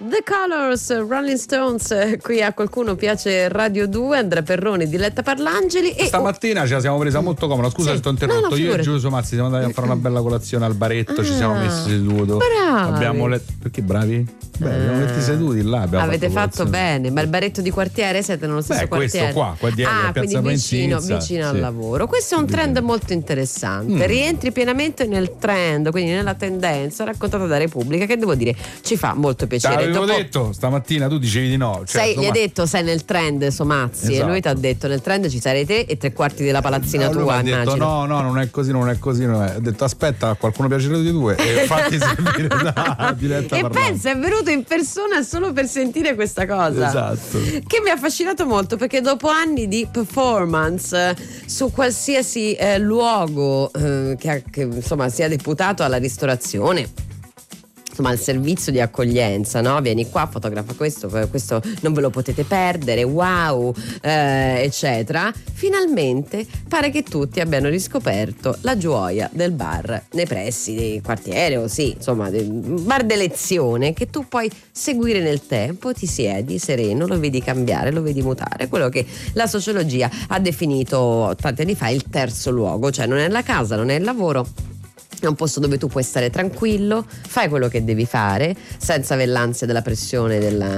The Colors, Rolling Stones, qui a qualcuno piace Radio 2, Andrea Perroni, Diletta Parlangeli. E stamattina ce la siamo presa molto comoda. Scusa se ti ho interrotto. No, io e Giuseppe Mazzi siamo andati a fare una bella colazione al baretto, ci siamo messi seduti. Bravi. Abbiamo letto. Perché bravi? Beh, abbiamo metti seduti là. Avete fatto bene, ma il baretto di quartiere siete nello stesso quartiere? Questo qua dietro, quindi vicino al lavoro. Questo è un trend molto interessante. Rientri pienamente nel trend, quindi nella tendenza raccontata da Repubblica, che devo dire ci fa molto piacere. L'avevo detto stamattina, tu dicevi di no. Gli hai detto sei nel trend, Somazzi, esatto. E lui ti ha detto nel trend ci sarei te e 3/4 della palazzina tua. Lui ha detto no, non è così. Ha detto aspetta, a qualcuno piace Radio 2 e fatti servire da Diletta E Parlangeli. pensa, è venuto in persona solo per sentire questa cosa. Esatto. Che mi ha affascinato molto, perché dopo anni di performance su qualsiasi luogo che insomma sia deputato alla ristorazione, insomma al servizio di accoglienza, no? Vieni qua, fotografa questo non ve lo potete perdere, wow, eccetera. Finalmente pare che tutti abbiano riscoperto la gioia del bar nei pressi del quartiere, o sì, insomma, del bar d'elezione, che tu puoi seguire nel tempo, ti siedi sereno, lo vedi cambiare, lo vedi mutare, quello che la sociologia ha definito tanti anni fa il terzo luogo, cioè non è la casa, non è il lavoro. È un posto dove tu puoi stare tranquillo, fai quello che devi fare senza avere l'ansia della pressione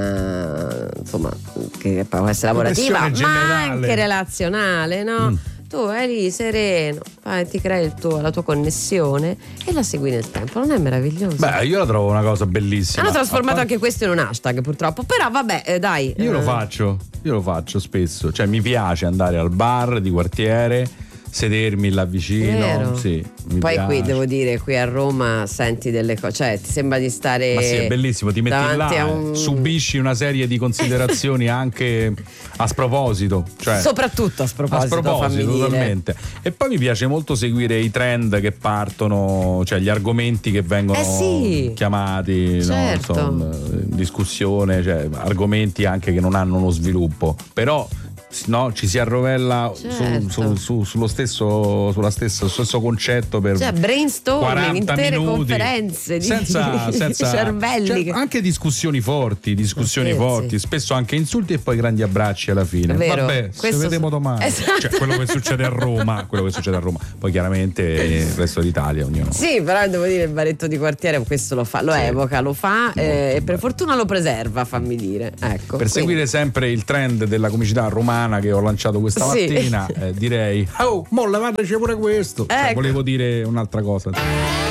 insomma, che può essere lavorativa, ma anche relazionale, no? Tu vai lì sereno, ti crei la tua connessione e la segui nel tempo. Non è meraviglioso? Beh, io la trovo una cosa bellissima. Hanno trasformato anche questo in un hashtag, purtroppo, però vabbè, dai. Io lo faccio spesso, cioè mi piace andare al bar di quartiere, sedermi là vicino. Vero. Sì, poi piace. Qui devo dire, qui a Roma senti delle cose, cioè ti sembra di stare. Ma sì, è bellissimo, ti metti là, subisci una serie di considerazioni anche a sproposito, cioè soprattutto a sproposito, totalmente dire. E poi mi piace molto seguire i trend che partono, cioè gli argomenti che vengono chiamati, certo. No, in discussione, cioè argomenti anche che non hanno uno sviluppo, però no, ci si arrovella sullo stesso concetto per brainstorming, intere minuti, conferenze di senza cervelli, anche discussioni forti, spesso anche insulti e poi grandi abbracci alla fine. Vero. Vabbè, ci vedremo domani. Esatto. Cioè, quello che succede a Roma, poi chiaramente il resto d'Italia ognuno. Sì, però devo dire il baretto di quartiere questo lo fa, lo evoca, lo fa e per fortuna lo preserva, fammi dire. Ecco. Per seguire sempre il trend della comicità romana che ho lanciato questa mattina, direi mo levateci pure questo, volevo dire un'altra cosa.